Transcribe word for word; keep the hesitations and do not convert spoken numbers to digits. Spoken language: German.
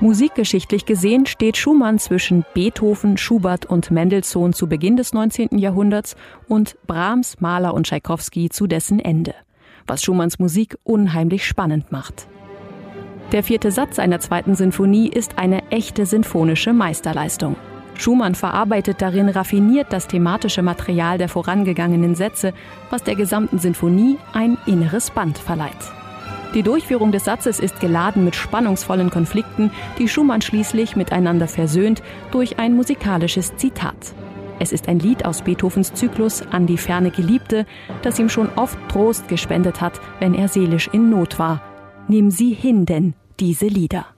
Musikgeschichtlich gesehen steht Schumann zwischen Beethoven, Schubert und Mendelssohn zu Beginn des neunzehnten Jahrhunderts und Brahms, Mahler und Tschaikowski zu dessen Ende, was Schumanns Musik unheimlich spannend macht. Der vierte Satz seiner zweiten Sinfonie ist eine echte sinfonische Meisterleistung. Schumann verarbeitet darin raffiniert das thematische Material der vorangegangenen Sätze, was der gesamten Sinfonie ein inneres Band verleiht. Die Durchführung des Satzes ist geladen mit spannungsvollen Konflikten, die Schumann schließlich miteinander versöhnt durch ein musikalisches Zitat. Es ist ein Lied aus Beethovens Zyklus An die ferne Geliebte, das ihm schon oft Trost gespendet hat, wenn er seelisch in Not war. Nimm sie hin denn, diese Lieder.